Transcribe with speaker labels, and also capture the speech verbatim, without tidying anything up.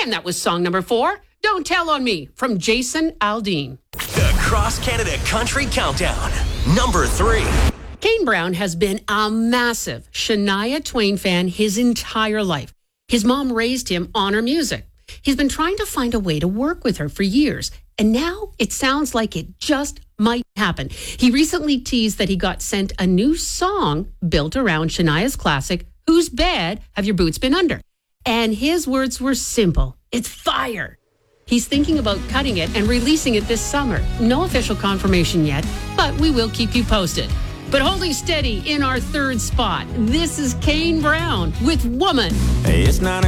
Speaker 1: And that was song number four, Don't Tell on Me, from Jason Aldean.
Speaker 2: The Cross Canada Country Countdown. Number three.
Speaker 1: Kane Brown has been a massive Shania Twain fan his entire life. His mom raised him on her music. He's been trying to find a way to work with her for years, and now it sounds like it just might happen. He recently teased that he got sent a new song built around Shania's classic, Whose Bed Have Your Boots Been Under? And his words were simple. It's fire. He's thinking about cutting it and releasing it this summer. No official confirmation yet, but we will keep you posted. But holding steady in our third spot, this is Kane Brown with Woman.
Speaker 3: Hey, it's not